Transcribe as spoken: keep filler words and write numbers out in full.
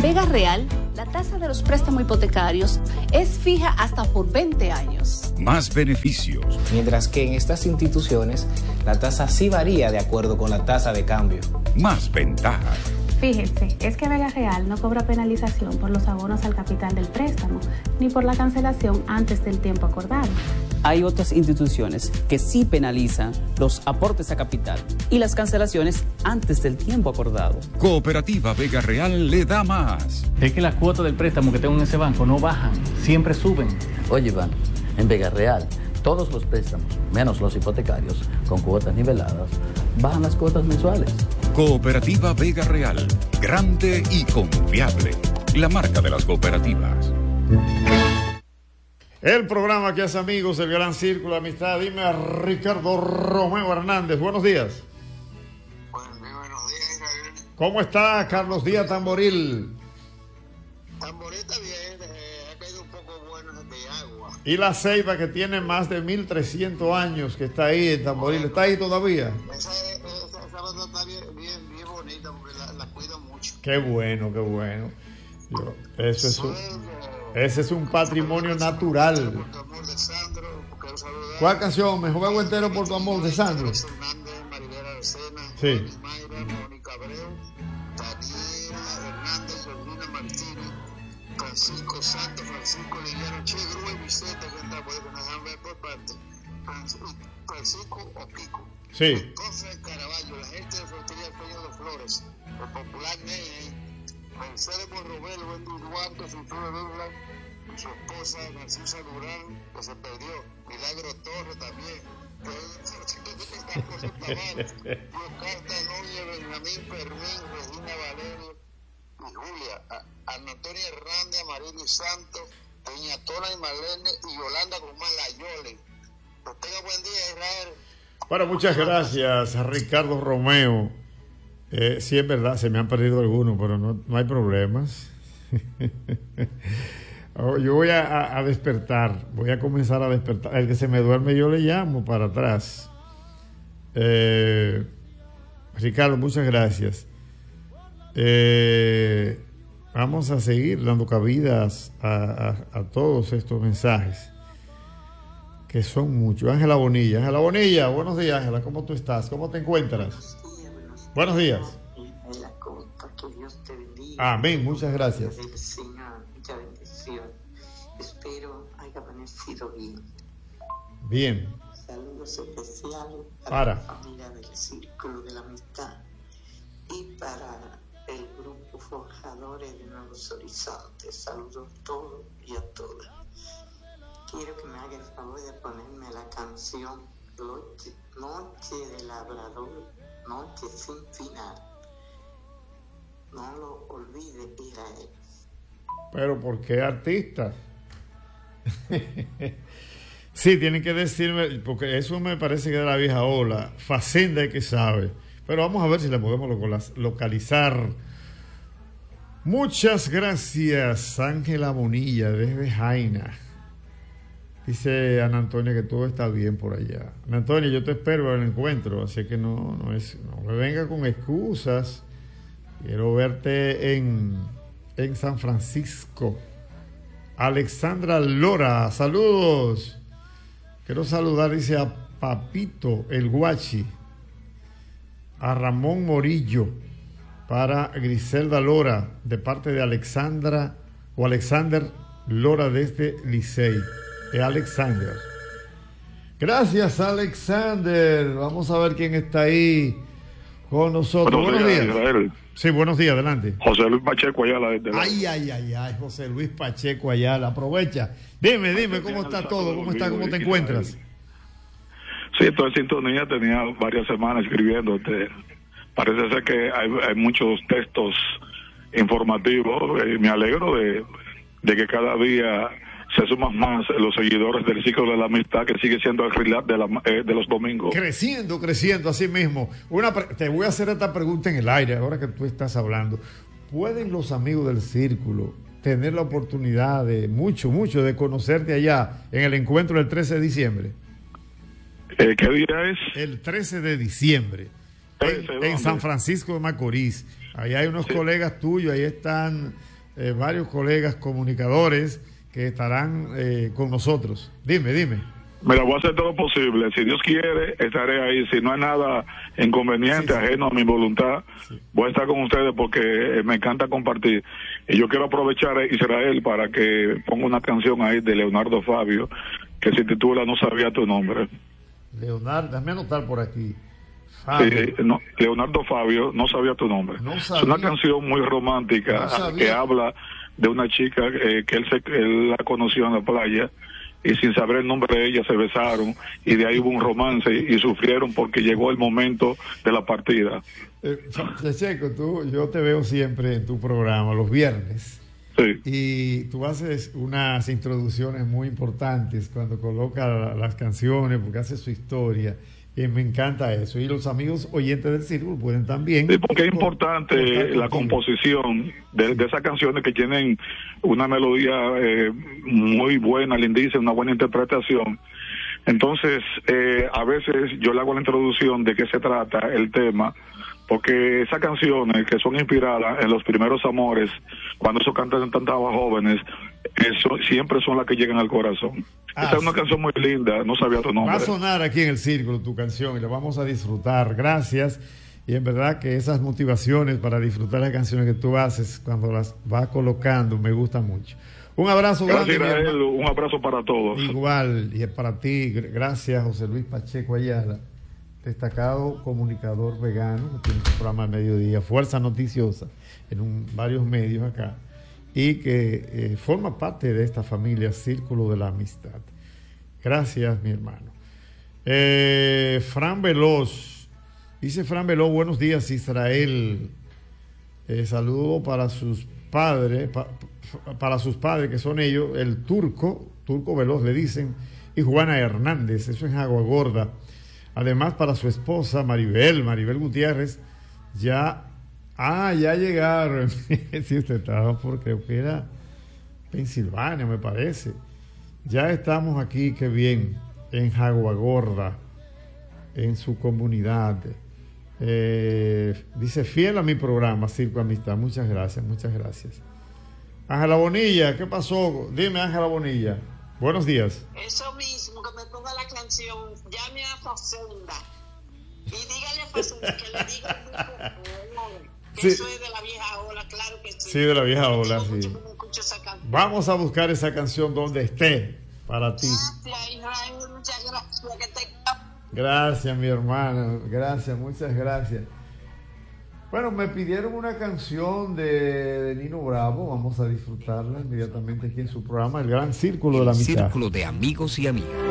Vega Real, la tasa de los préstamos hipotecarios es fija hasta por veinte años. Más beneficios. Mientras que en estas instituciones, la tasa sí varía de acuerdo con la tasa de cambio. Más ventajas. Fíjense, es que Vega Real no cobra penalización por los abonos al capital del préstamo, ni por la cancelación antes del tiempo acordado. Hay otras instituciones que sí penalizan los aportes a capital y las cancelaciones antes del tiempo acordado. Cooperativa Vega Real le da más. Es que las cuotas del préstamo que tengo en ese banco no bajan, siempre suben. Oye, Iván, en Vega Real, todos los préstamos, menos los hipotecarios, con cuotas niveladas, bajan las cuotas mensuales. Cooperativa Vega Real, grande y confiable. La marca de las cooperativas. El programa que hace amigos, el Gran Círculo de Amistad. Dime a Ricardo Romeo Hernández. Buenos días. Buenos días, Israel. ¿Cómo está Carlos Díaz Tamboril? Tamboril está bien, eh, ha caído un poco bueno de agua. Y la ceiba, que tiene más de mil trescientos años, que está ahí en Tamboril, ¿está ahí todavía? Esa, esa, esa banda está bien, bien, bien bonita porque la, la cuido mucho. Qué bueno, qué bueno. Yo, eso es un, ese es un patrimonio natural. ¿Cuál canción? Me juego entero por tu amor, de Sandro. Sí. Francisco Santos, Francisco Liliano, Che Grúa y Vicente, que anda, puede que nos dejan ver por parte. Francisco o Pico. Sí. Entonces, Caraballo, la gente de Frutería Peño de Flores, el popular Ney, Mercedes Borrobel, Wendy Duarte, Sultana Douglas, su esposa Narcisa Durán, que se perdió, Milagro Torres también, Yocarta Núñez, Benjamín Fermín, Regina Valerio y Julia, Antonio Hernández, Amarili Santos, Peña Tona y Marlene y Yolanda Guzmán Layole. Que tenga buen día, Israel. Bueno, muchas gracias a Ricardo Romeo. Eh, sí, es verdad, se me han perdido algunos, pero no, no hay problemas. oh, yo voy a, a despertar, voy a comenzar a despertar. El que se me duerme yo le llamo para atrás. Eh, Ricardo, muchas gracias. Eh, vamos a seguir dando cabidas a, a, a todos estos mensajes, que son muchos. Ángela Bonilla, Ángela Bonilla, buenos días, Ángela, ¿cómo tú estás? ¿Cómo te encuentras? Buenos días. Que Dios te bendiga. Amén, muchas gracias. Señor, mucha bendición. Espero haya amanecido bien. Bien. Saludos especiales para, para la familia del Círculo de la Amistad y para el grupo Forjadores de Nuevos Horizontes. Saludos a todos y a todas. Quiero que me haga el favor de ponerme la canción Noche, Noche de Labrador, Noche sin final. No lo olvide, Israel. Pero ¿por qué artista? Sí, tienen que decirme, porque eso me parece que es de la vieja ola. Facenda es que sabe. Pero vamos a ver si la podemos localizar. Muchas gracias, Ángela Bonilla, desde Jaina. Dice Ana Antonia que todo está bien por allá. Ana Antonia, yo te espero al encuentro, así que no, no, es, no me venga con excusas. Quiero verte en, en San Francisco. Alexandra Lora, saludos. Quiero saludar, dice, a Papito el Guachi, a Ramón Morillo, para Griselda Lora, de parte de Alexandra o Alexander Lora desde Licey. Es Alexander. Gracias, Alexander. Vamos a ver quién está ahí con nosotros. Buenos, buenos días, días. Israel. Sí, buenos días, adelante. José Luis Pacheco Ayala. Desde la... Ay, ay, ay, ay, José Luis Pacheco Ayala. Aprovecha. Dime, dime, ¿cómo está todo? ¿Cómo está? ¿Cómo te encuentras? Sí, estoy en sintonía. Tenía varias semanas escribiéndote. Parece ser que hay, hay muchos textos informativos. Eh, me alegro de, de que cada día se suman más los seguidores del Círculo de la Amistad, que sigue siendo el relato de, la, eh, de los domingos. Creciendo, creciendo, así mismo. Una, te voy a hacer esta pregunta en el aire, ahora que tú estás hablando. ¿Pueden los amigos del Círculo tener la oportunidad de, mucho, mucho, de conocerte allá en el encuentro del trece de diciembre? Eh, ¿Qué día es? El trece de diciembre. En, en San Francisco de Macorís. Ahí hay unos sí. colegas tuyos, ahí están eh, varios colegas comunicadores que estarán eh, con nosotros. Dime, dime. Mira, voy a hacer todo lo posible. Si Dios quiere, estaré ahí. Si no hay nada inconveniente, sí, sí. ajeno a mi voluntad, sí. voy a estar con ustedes porque me encanta compartir. Y yo quiero aprovechar a Israel para que ponga una canción ahí de Leonardo Fabio que se titula No sabía tu nombre. Leonardo, déjame anotar por aquí. Fabio. Sí, no, Leonardo Fabio, No sabía tu nombre. No sabía. Es una canción muy romántica no que habla de una chica eh, que él, se, él la conoció en la playa y sin saber el nombre de ella se besaron y de ahí hubo un romance y, y sufrieron porque llegó el momento de la partida. Eh, Checo, tú, yo te veo siempre en tu programa los viernes. Sí. Y tú haces unas introducciones muy importantes cuando colocas las canciones porque haces su historia. Y me encanta eso. Y los amigos oyentes del Círculo pueden también... Sí, porque es importante la composición de, de esas canciones que tienen una melodía eh, muy buena, lindísima, una buena interpretación. Entonces, eh, a veces yo le hago la introducción de qué se trata el tema, porque esas canciones que son inspiradas en los primeros amores, cuando esos cantantes estaban jóvenes, eso siempre son las que llegan al corazón. Ah, Esta sí. es una canción muy linda, No sabía tu nombre. Va a sonar aquí en el Círculo tu canción y la vamos a disfrutar. Gracias. Y en verdad que esas motivaciones para disfrutar las canciones que tú haces cuando las vas colocando me gustan mucho. Un abrazo Gracias, grande. Israel, un abrazo para todos. Igual, y es para ti. Gracias, José Luis Pacheco Ayala, destacado comunicador vegano, que tiene un programa de mediodía, Fuerza Noticiosa, en un, varios medios acá, y que eh, forma parte de esta familia Círculo de la Amistad. Gracias, mi hermano. Eh, Fran Veloz, dice Fran Veloz, buenos días, Israel. Eh, saludo para sus padres, pa, para sus padres, que son ellos, el Turco, Turco Veloz le dicen, y Juana Hernández, eso es Agua Gorda. Además, para su esposa Maribel, Maribel Gutiérrez, ya, ah, ya llegaron. Sí, usted estaba por, creo que era Pensilvania, me parece. Ya estamos aquí, qué bien, en Agua Gorda, en su comunidad. Eh, dice, fiel a mi programa, Circo Amistad. Muchas gracias, muchas gracias. Ángela Bonilla, ¿qué pasó? Dime, Ángela Bonilla. Buenos días. Eso mismo, que me ponga la canción, llame a Facenda y dígale a Facenda que le diga que sí. Eso es de la vieja ola, claro que sí. Sí, de la vieja ola, sí. Vamos a buscar esa canción donde esté para ti. Gracias, Israel, muchas gracias. Que te... Gracias, mi hermano, gracias, muchas gracias. Bueno, me pidieron una canción de, de Nino Bravo, vamos a disfrutarla inmediatamente aquí en su programa, El Gran Círculo de la Amistad. Círculo de amigos y amigas.